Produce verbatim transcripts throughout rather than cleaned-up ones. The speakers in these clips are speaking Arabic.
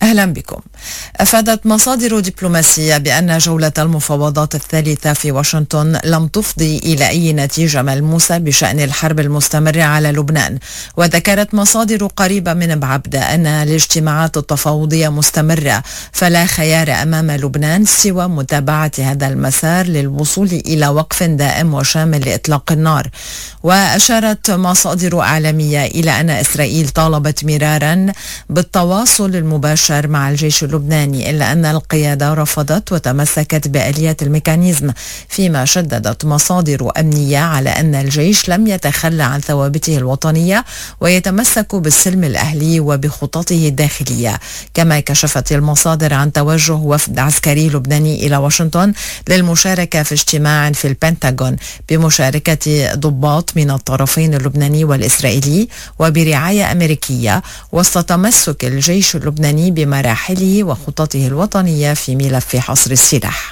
أهلا بكم. أفادت مصادر دبلوماسية بأن جولة المفاوضات الثالثة في واشنطن لم تفضي إلى أي نتيجة ملموسة بشأن الحرب المستمرة على لبنان. وذكرت مصادر قريبة من بعبدة أن الاجتماعات التفاوضية مستمرة، فلا خيار أمام لبنان سوى متابعة هذا المسار للوصول إلى وقف دائم وشامل لإطلاق النار. وأشارت مصادر إعلامية إلى أن إسرائيل طالبت مرارا بالتواصل المباشر مع الجيش اللبناني، إلا أن القيادة رفضت وتمسكت بآلية الميكانيزم، فيما شددت مصادر أمنية على أن الجيش لم يتخلى عن ثوابته الوطنية ويتمسك بالسلم الأهلي وبخططه الداخلية. كما كشفت المصادر عن توجه وفد عسكري لبناني إلى واشنطن للمشاركة في اجتماع في البنتاغون بمشاركة ضباط من الطرفين اللبناني والإسرائيلي وبرعاية أمريكية، وسط تمسك الجيش اللبناني بمراحله وخططه الوطنية في ملف حصر السلاح.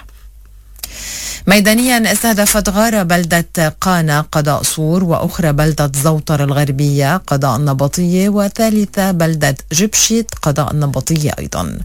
ميدانيا استهدفت غارة بلدة قانا قضاء صور، وأخرى بلدة زوطر الغربية قضاء النبطية، وثالثة بلدة جبشيت قضاء النبطية أيضا.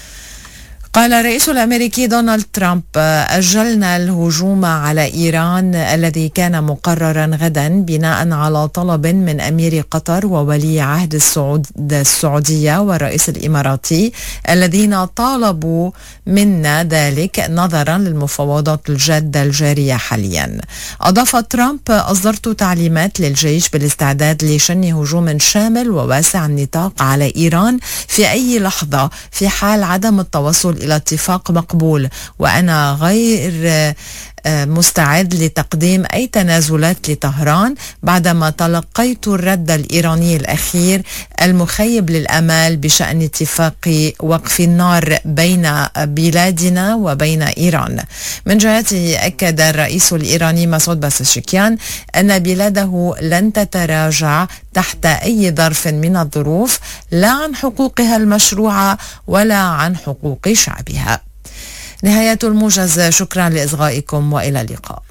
قال الرئيس الأمريكي دونالد ترامب: أجلنا الهجوم على إيران الذي كان مقررا غدا بناء على طلب من أمير قطر وولي عهد السعود السعودية والرئيس الإماراتي الذين طالبوا منا ذلك نظرا للمفاوضات الجادة الجارية حاليا. أضاف ترامب: أصدرت تعليمات للجيش بالاستعداد لشن هجوم شامل وواسع النطاق على إيران في أي لحظة في حال عدم التوصل إلى اتفاق مقبول، وأنا غير مستعد لتقديم أي تنازلات لطهران بعدما تلقيت الرد الإيراني الأخير المخيب للأمال بشأن اتفاق وقف النار بين بلادنا وبين إيران. من جهته أكد الرئيس الإيراني مسعود بازشكيان أن بلاده لن تتراجع تحت أي ظرف من الظروف، لا عن حقوقها المشروعة ولا عن حقوق شعبها. نهاية الموجز، شكرا لإصغائكم وإلى اللقاء.